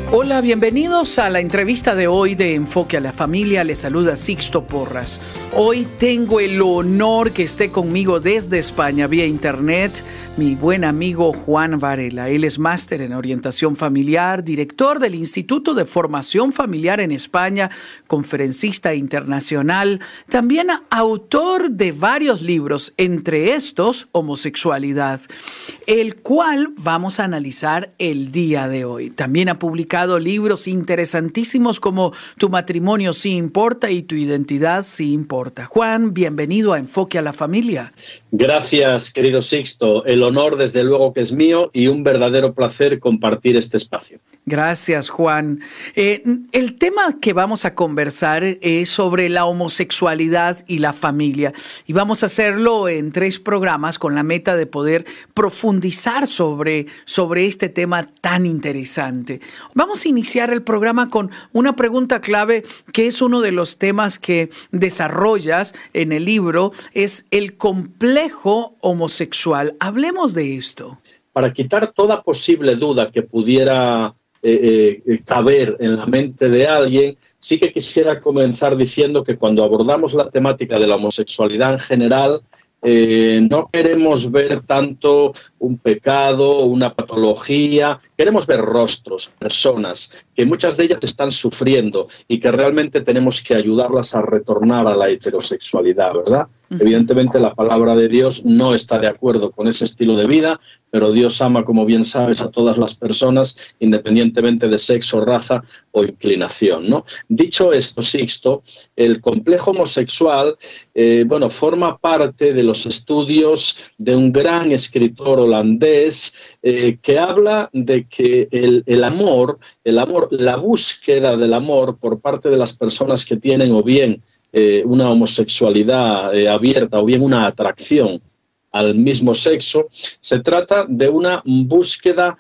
Hola, bienvenidos a la entrevista de hoy de Enfoque a la Familia. Les saluda Sixto Porras. Hoy tengo el honor que esté conmigo desde España vía internet mi buen amigo Juan Varela. Él es máster en orientación familiar, director del Instituto de Formación Familiar en España, conferencista internacional, también autor de varios libros, entre estos Homosexualidad, el cual vamos a analizar el día de hoy. También ha publicado libros interesantísimos como Tu matrimonio sí importa y Tu identidad sí importa. Juan, bienvenido a Enfoque a la Familia. Gracias, querido Sixto. El honor, desde luego, que es mío y un verdadero placer compartir este espacio. Gracias, Juan. El tema que vamos a conversar es sobre la homosexualidad y la familia. Y vamos a hacerlo en 3 programas con la meta de poder profundizar sobre este tema tan interesante. Vamos a iniciar el programa con una pregunta clave que es uno de los temas que desarrollas en el libro, es el complejo homosexual. Hablemos de esto. Para quitar toda posible duda que pudiera caber en la mente de alguien, sí que quisiera comenzar diciendo que cuando abordamos la temática de la homosexualidad en general, no queremos ver tanto un pecado, una patología, queremos ver rostros, personas, que muchas de ellas están sufriendo y que realmente tenemos que ayudarlas a retornar a la heterosexualidad, ¿verdad? Evidentemente la palabra de Dios no está de acuerdo con ese estilo de vida, pero Dios ama, como bien sabes, a todas las personas, independientemente de sexo, raza o inclinación, ¿no? Dicho esto, Sixto, el complejo homosexual, forma parte de los estudios de un gran escritor holandés que habla de que el amor, la búsqueda del amor por parte de las personas que tienen o bien una homosexualidad abierta o bien una atracción al mismo sexo, se trata de una búsqueda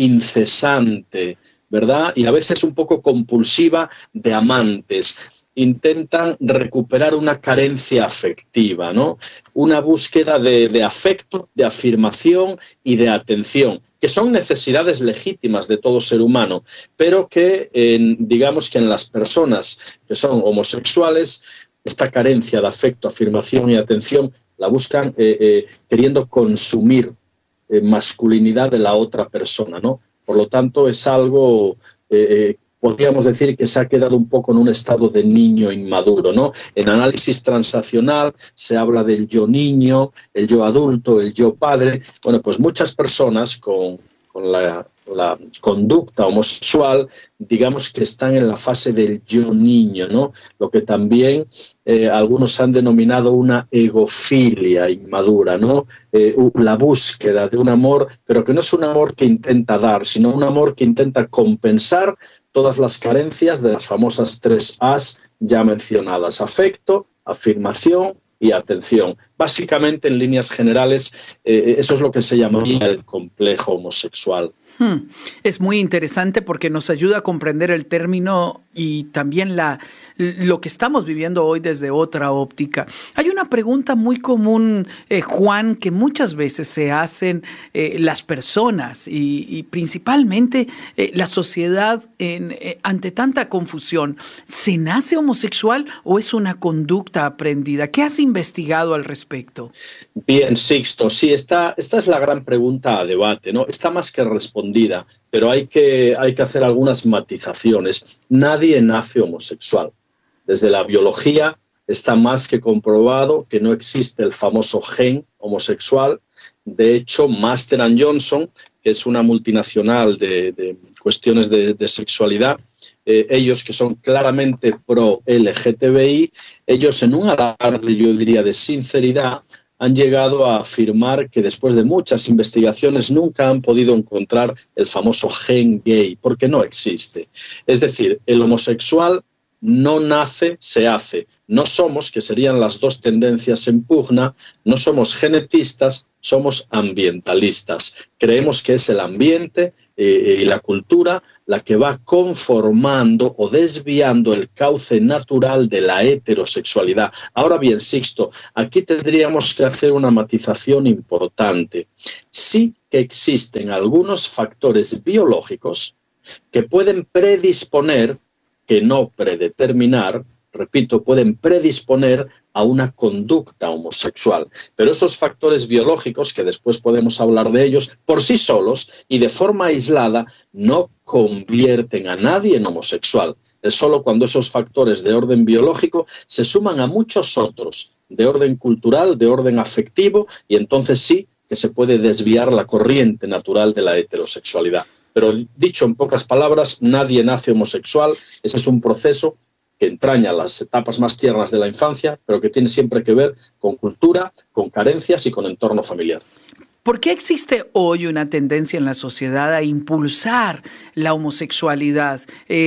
incesante, ¿verdad? Y a veces un poco compulsiva de amantes. Intentan recuperar una carencia afectiva, ¿no? Una búsqueda de afecto, de afirmación y de atención, que son necesidades legítimas de todo ser humano, pero que digamos que en las personas que son homosexuales, esta carencia de afecto, afirmación y atención la buscan queriendo consumir masculinidad de la otra persona, ¿no? Por lo tanto, es algo podríamos decir que se ha quedado un poco en un estado de niño inmaduro, ¿no? En análisis transaccional se habla del yo niño, el yo adulto, el yo padre. Bueno, pues muchas personas con la conducta homosexual, digamos que están en la fase del yo niño, ¿no? Lo que también algunos han denominado una egofilia inmadura, ¿no? La búsqueda de un amor, pero que no es un amor que intenta dar, sino un amor que intenta compensar todas las carencias de las famosas 3 A's ya mencionadas: afecto, afirmación y atención. Básicamente, en líneas generales, eso es lo que se llamaría el complejo homosexual. Es muy interesante porque nos ayuda a comprender el término y también lo que estamos viviendo hoy desde otra óptica. Hay una pregunta muy común, Juan, que muchas veces se hacen las personas y principalmente la sociedad ante tanta confusión. ¿Se nace homosexual o es una conducta aprendida? ¿Qué has investigado al respecto? Bien, Sixto, sí, esta es la gran pregunta a debate, ¿no? Está más que respondida, pero hay que hacer algunas matizaciones. Nadie nace homosexual. Desde la biología está más que comprobado que no existe el famoso gen homosexual. De hecho, Master & Johnson, que es una multinacional de cuestiones de sexualidad, ellos que son claramente pro LGTBI, ellos en un alarde, yo diría, de sinceridad, han llegado a afirmar que después de muchas investigaciones nunca han podido encontrar el famoso gen gay, porque no existe. Es decir, el homosexual no nace, se hace. No somos, que serían las 2 tendencias en pugna, no somos genetistas, somos ambientalistas. Creemos que es el ambiente y la cultura la que va conformando o desviando el cauce natural de la heterosexualidad. Ahora bien, Sixto, aquí tendríamos que hacer una matización importante. Sí que existen algunos factores biológicos que pueden predisponer, que no predeterminar, repito, pueden predisponer a una conducta homosexual. Pero esos factores biológicos, que después podemos hablar de ellos, por sí solos y de forma aislada, no convierten a nadie en homosexual. Es solo cuando esos factores de orden biológico se suman a muchos otros, de orden cultural, de orden afectivo, y entonces sí que se puede desviar la corriente natural de la heterosexualidad. Pero dicho en pocas palabras, nadie nace homosexual. Ese es un proceso que entraña las etapas más tiernas de la infancia, pero que tiene siempre que ver con cultura, con carencias y con entorno familiar. ¿Por qué existe hoy una tendencia en la sociedad a impulsar la homosexualidad?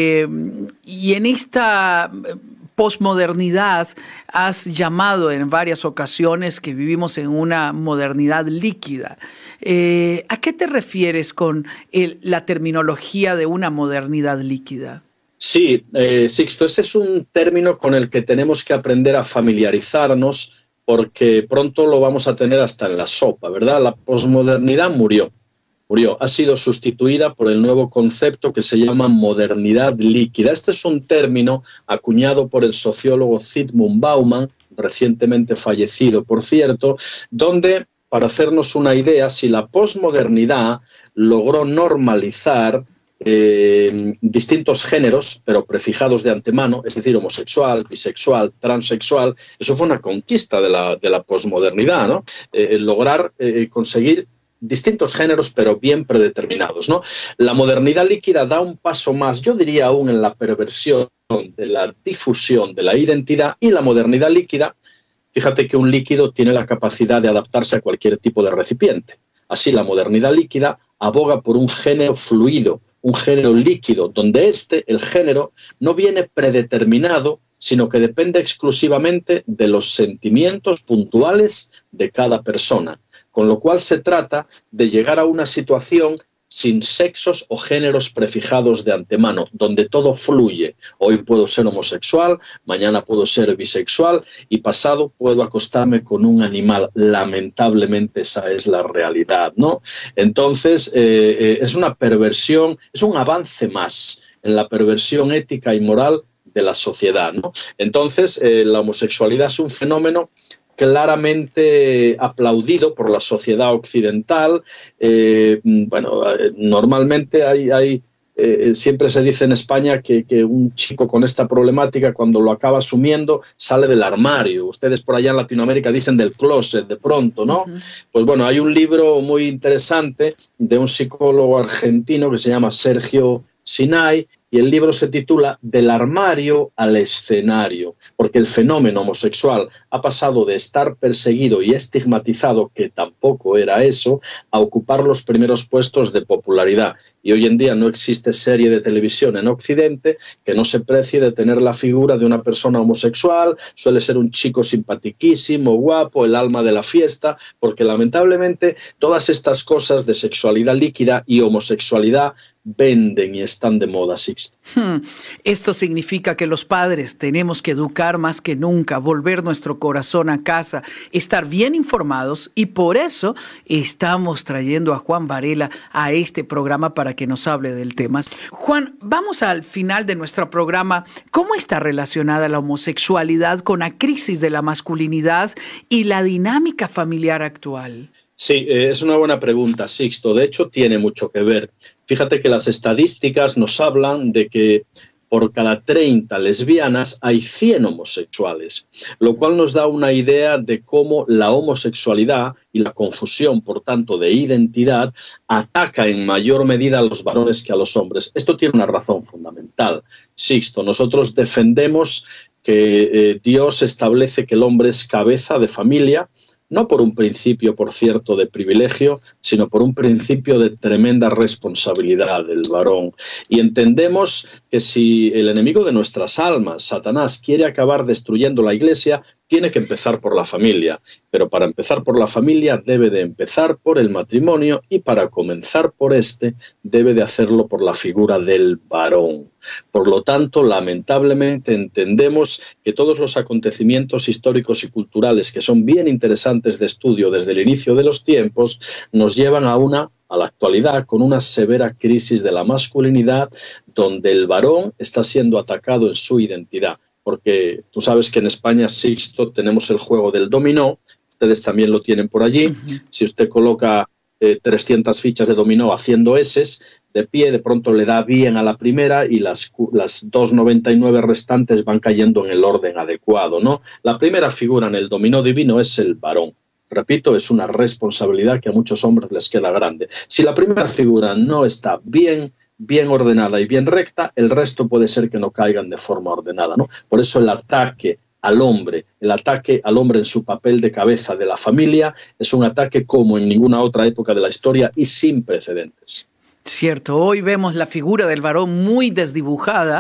Y en esta posmodernidad has llamado en varias ocasiones que vivimos en una modernidad líquida. ¿A qué te refieres con la terminología de una modernidad líquida? Sí, Sixto, ese es un término con el que tenemos que aprender a familiarizarnos, porque pronto lo vamos a tener hasta en la sopa, ¿verdad? La posmodernidad murió, ha sido sustituida por el nuevo concepto que se llama modernidad líquida. Este es un término acuñado por el sociólogo Zygmunt Bauman, recientemente fallecido, por cierto, donde, para hacernos una idea, si la posmodernidad logró normalizar distintos géneros, pero prefijados de antemano, es decir, homosexual, bisexual, transexual. Eso fue una conquista de la posmodernidad, ¿no? Lograr conseguir distintos géneros, pero bien predeterminados, ¿no? La modernidad líquida da un paso más, yo diría aún, en la perversión de la difusión de la identidad, y la modernidad líquida, fíjate que un líquido tiene la capacidad de adaptarse a cualquier tipo de recipiente. Así, la modernidad líquida aboga por un género fluido, un género líquido, donde el género, no viene predeterminado, sino que depende exclusivamente de los sentimientos puntuales de cada persona. Con lo cual se trata de llegar a una situación sin sexos o géneros prefijados de antemano, donde todo fluye. Hoy puedo ser homosexual, mañana puedo ser bisexual y pasado puedo acostarme con un animal. Lamentablemente esa es la realidad, ¿no? Entonces es una perversión, es un avance más en la perversión ética y moral de la sociedad, ¿no? Entonces la homosexualidad es un fenómeno claramente aplaudido por la sociedad occidental. Normalmente siempre se dice en España que un chico con esta problemática, cuando lo acaba asumiendo, sale del armario. Ustedes por allá en Latinoamérica dicen del closet, de pronto, ¿no? Uh-huh. Pues bueno, hay un libro muy interesante de un psicólogo argentino que se llama Sergio Sinay, y el libro se titula Del armario al escenario, porque el fenómeno homosexual ha pasado de estar perseguido y estigmatizado, que tampoco era eso, a ocupar los primeros puestos de popularidad. Y hoy en día no existe serie de televisión en Occidente que no se precie de tener la figura de una persona homosexual. Suele ser un chico simpatiquísimo, guapo, el alma de la fiesta, porque lamentablemente todas estas cosas de sexualidad líquida y homosexualidad venden y están de moda, Sixto. Esto significa que los padres tenemos que educar más que nunca, volver nuestro corazón a casa, estar bien informados, y por eso estamos trayendo a Juan Varela a este programa para que nos hable del tema. Juan, vamos al final de nuestro programa. ¿Cómo está relacionada la homosexualidad con la crisis de la masculinidad y la dinámica familiar actual? Sí, es una buena pregunta, Sixto. De hecho, tiene mucho que ver. Fíjate que las estadísticas nos hablan de que por cada 30 lesbianas hay 100 homosexuales, lo cual nos da una idea de cómo la homosexualidad y la confusión, por tanto, de identidad, ataca en mayor medida a los varones que a los hombres. Esto tiene una razón fundamental, Sixto. Nosotros defendemos que Dios establece que el hombre es cabeza de familia, no por un principio, por cierto, de privilegio, sino por un principio de tremenda responsabilidad del varón. Y entendemos que si el enemigo de nuestras almas, Satanás, quiere acabar destruyendo la Iglesia, tiene que empezar por la familia. Pero para empezar por la familia debe de empezar por el matrimonio, y para comenzar por debe de hacerlo por la figura del varón. Por lo tanto, lamentablemente entendemos que todos los acontecimientos históricos y culturales que son bien interesantes de estudio desde el inicio de los tiempos nos llevan a la actualidad con una severa crisis de la masculinidad donde el varón está siendo atacado en su identidad. Porque tú sabes que en España, Sixto, tenemos el juego del dominó, ustedes también lo tienen por allí. Si usted coloca 300 fichas de dominó haciendo eses de pie, de pronto le da bien a la primera y las 299 restantes van cayendo en el orden adecuado, ¿no? La primera figura en el dominó divino es el varón. Repito, es una responsabilidad que a muchos hombres les queda grande. Si la primera figura no está bien ordenada y bien recta, el resto puede ser que no caigan de forma ordenada, ¿no? Por eso el ataque al hombre en su papel de cabeza de la familia es un ataque como en ninguna otra época de la historia y sin precedentes. Cierto, hoy vemos la figura del varón muy desdibujada,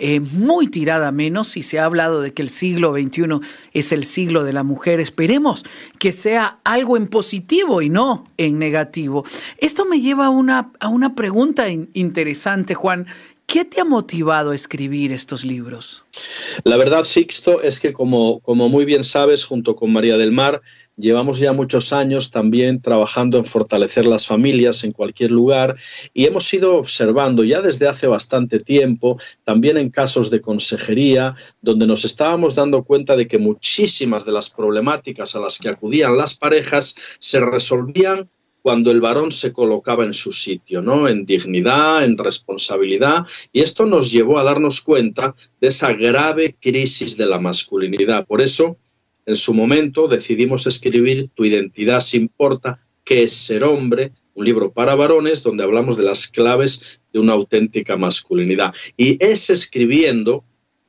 muy tirada a menos, y se ha hablado de que el siglo XXI es el siglo de la mujer. Esperemos que sea algo en positivo y no en negativo. Esto me lleva a una pregunta interesante, Juan. ¿Qué te ha motivado a escribir estos libros? La verdad, Sixto, es que como muy bien sabes, junto con María del Mar, llevamos ya muchos años también trabajando en fortalecer las familias en cualquier lugar y hemos ido observando ya desde hace bastante tiempo, también en casos de consejería, donde nos estábamos dando cuenta de que muchísimas de las problemáticas a las que acudían las parejas se resolvían cuando el varón se colocaba en su sitio, ¿no? En dignidad, en responsabilidad, y esto nos llevó a darnos cuenta de esa grave crisis de la masculinidad. Por eso, en su momento, decidimos escribir Tu identidad se importa, ¿qué es ser hombre?, un libro para varones donde hablamos de las claves de una auténtica masculinidad. Y es escribiendo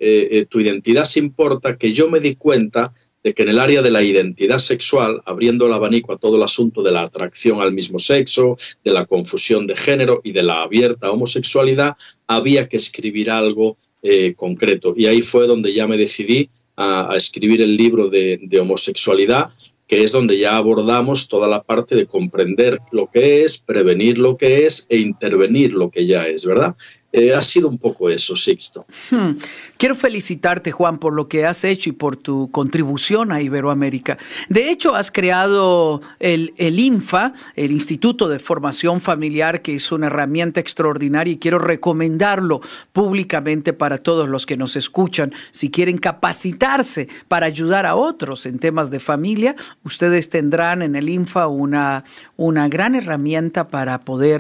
Tu identidad se importa que yo me di cuenta de que en el área de la identidad sexual, abriendo el abanico a todo el asunto de la atracción al mismo sexo, de la confusión de género y de la abierta homosexualidad, había que escribir algo concreto. Y ahí fue donde ya me decidí a escribir el libro de homosexualidad, que es donde ya abordamos toda la parte de comprender lo que es, prevenir lo que es e intervenir lo que ya es, ¿verdad? Ha sido un poco eso, Sixto. Quiero felicitarte, Juan, por lo que has hecho y por tu contribución a Iberoamérica. De hecho, has creado el INFA, el Instituto de Formación Familiar, que es una herramienta extraordinaria y quiero recomendarlo públicamente para todos los que nos escuchan. Si quieren capacitarse para ayudar a otros en temas de familia, ustedes tendrán en el INFA una gran herramienta para poder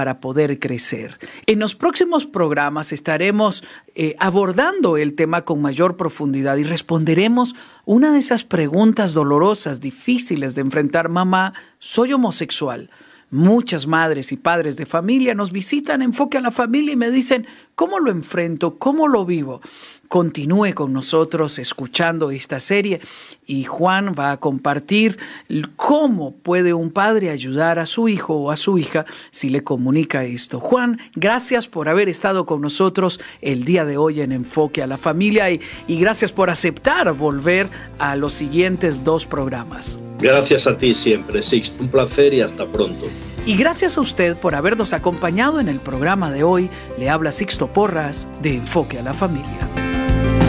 crecer. En los próximos programas estaremos abordando el tema con mayor profundidad y responderemos una de esas preguntas dolorosas, difíciles de enfrentar. Mamá, soy homosexual. Muchas madres y padres de familia nos visitan Enfoque a la Familia y me dicen, ¿cómo lo enfrento? ¿Cómo lo vivo? Continúe con nosotros escuchando esta serie y Juan va a compartir cómo puede un padre ayudar a su hijo o a su hija si le comunica esto. Juan, gracias por haber estado con nosotros el día de hoy en Enfoque a la Familia y gracias por aceptar volver a los siguientes 2 programas. Gracias a ti siempre, Sixto. Un placer y hasta pronto. Y gracias a usted por habernos acompañado en el programa de hoy. Le habla Sixto Porras de Enfoque a la Familia.